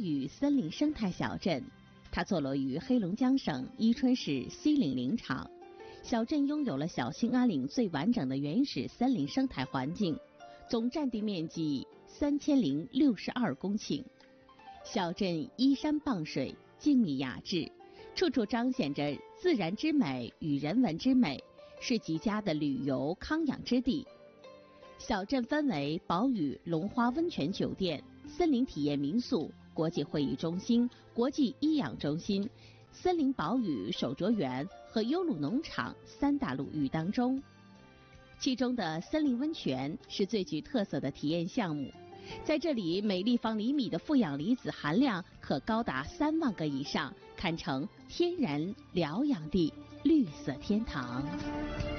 屿森林生态小镇，它坐落于黑龙江省伊春市西岭林场。小镇拥有了小兴安岭最完整的原始森林生态环境，总占地面积3062公顷。小镇依山傍水，静谧雅致，处处彰显着自然之美与人文之美，是极佳的旅游康养之地。小镇分为宝屿龙花温泉酒店、森林体验民宿、国际会议中心、国际医养中心、森林宝屿手镯园和优鹿农场3大陆域当中。其中的森林温泉是最具特色的体验项目，在这里每立方厘米的负氧离子含量可高达3万个以上，堪称天然疗养地、绿色天堂。